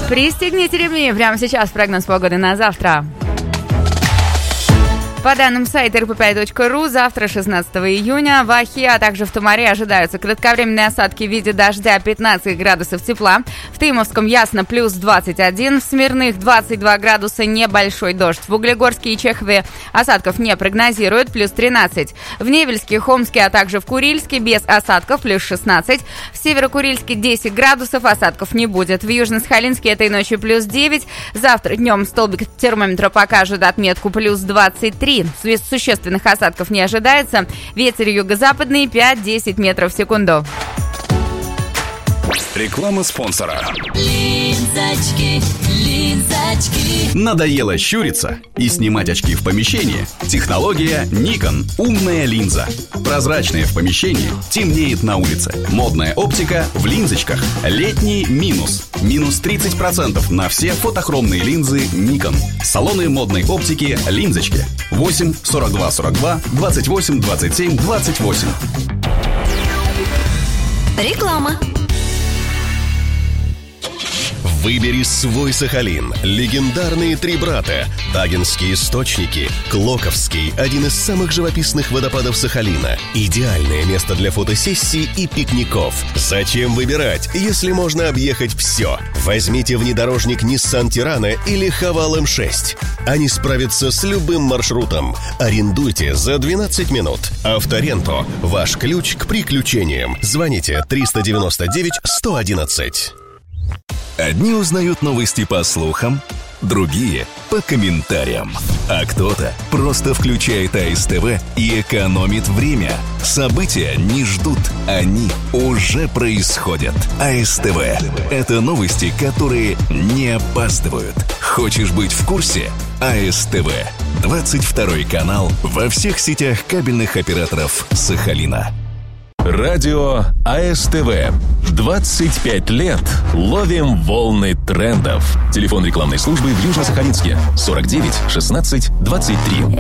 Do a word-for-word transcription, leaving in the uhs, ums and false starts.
Пристегните ремни. Прямо сейчас прогноз погоды на завтра. По данным сайта эр пэ пять точка ру, завтра, шестнадцатого июня, в Ахе, а также в Тумаре ожидаются кратковременные осадки в виде дождя, пятнадцать градусов тепла. В Тымовском ясно, плюс двадцать один, в Смирных двадцать два градуса, небольшой дождь. В Углегорске и Чехове осадков не прогнозируют, плюс тринадцать. В Невельске, Хомске, а также в Курильске без осадков, плюс шестнадцать. В Северо-Курильске десять градусов, осадков не будет. В Южно-Сахалинске этой ночью плюс девять. Завтра днем столбик термометра покажет отметку плюс двадцать три. Существенных осадков не ожидается. Ветер юго-западный пять-десять метров в секунду. Реклама спонсора. Линзочки, линзочки. Надоело щуриться и снимать очки в помещении? Технология Nikon. Умная линза. Прозрачная в помещении, темнеет на улице. Модная оптика в линзочках. Летний минус. Минус тридцать процентов на все фотохромные линзы Nikon. Салоны модной оптики «Линзочки». восемь сорок два сорок два двадцать восемь двадцать семь двадцать восемь. Реклама. Выбери свой Сахалин. Легендарные три брата. Тагинские источники. Клоковский – один из самых живописных водопадов Сахалина. Идеальное место для фотосессий и пикников. Зачем выбирать, если можно объехать все? Возьмите внедорожник Nissan Tirana или Haval эм шесть. Они справятся с любым маршрутом. Арендуйте за двенадцать минут. Авторенто – ваш ключ к приключениям. Звоните триста девяносто девять сто одиннадцать. Одни узнают новости по слухам, другие – по комментариям. А кто-то просто включает а эс тэ вэ и экономит время. События не ждут, они уже происходят. а эс тэ вэ – это новости, которые не опаздывают. Хочешь быть в курсе? а эс тэ вэ. двадцать второй канал во всех сетях кабельных операторов Сахалина. Радио а эс тэ вэ. двадцать пять лет ловим волны трендов. Телефон рекламной службы в Южно-Сахалинске сорок девять шестнадцать двадцать три.